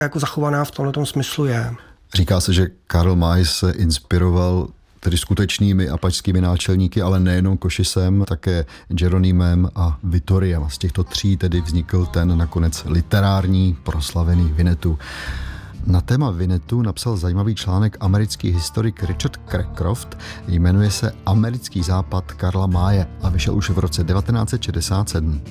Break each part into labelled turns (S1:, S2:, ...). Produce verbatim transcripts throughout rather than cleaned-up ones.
S1: jako zachovaná v tomto smyslu je.
S2: Říká se, že Karl May se inspiroval tedy skutečnými apačskými náčelníky, ale nejenom Košisem, také Jeronymem a Vittoriem. Z těchto tří tedy vznikl ten nakonec literární proslavený Winnetou. Na téma Winnetou napsal zajímavý článek americký historik Richard Cracroft, jmenuje se Americký západ Karla Maye a vyšel už v roce devatenáct set šedesát sedm.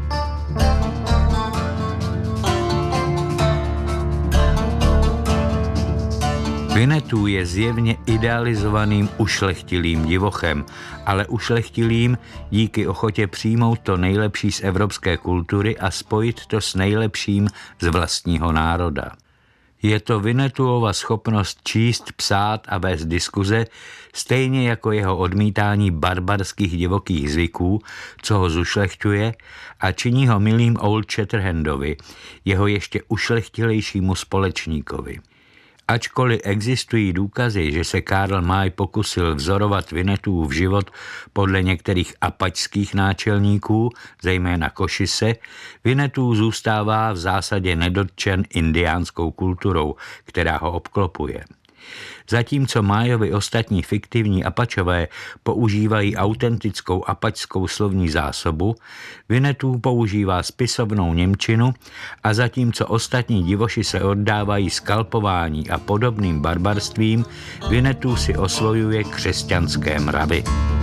S3: Winnetou je zjevně idealizovaným ušlechtilým divochem, ale ušlechtilým díky ochotě přijmout to nejlepší z evropské kultury a spojit to s nejlepším z vlastního národa. Je to Winnetouova schopnost číst, psát a vést diskuze, stejně jako jeho odmítání barbarských divokých zvyků, co ho zušlechťuje a činí ho milým Old Shatterhandovi, jeho ještě ušlechtilejšímu společníkovi. Ačkoliv existují důkazy, že se Karl May pokusil vzorovat Winnetouův život podle některých apačských náčelníků, zejména Košise, Winnetou zůstává v zásadě nedotčen indiánskou kulturou, která ho obklopuje. Zatímco Mayovi ostatní fiktivní Apačové používají autentickou apačskou slovní zásobu, Winnetou používá spisovnou němčinu a zatímco ostatní divoši se oddávají skalpování a podobným barbarstvím, Winnetou si osvojuje křesťanské mravy.